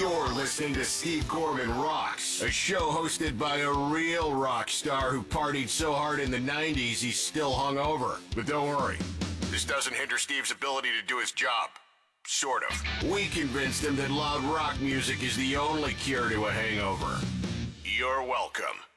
You're listening to Steve Gorman Rocks, a show hosted by a real rock star who partied so hard in the 90s he's still hungover. But don't worry, this doesn't hinder Steve's ability to do his job. Sort of. We convinced him that loud rock music is the only cure to a hangover. You're welcome.